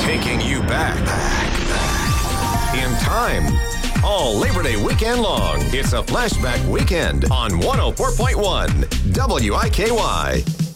Taking you back in time. All Labor Day weekend long. It's a flashback weekend on 104.1 WIKY.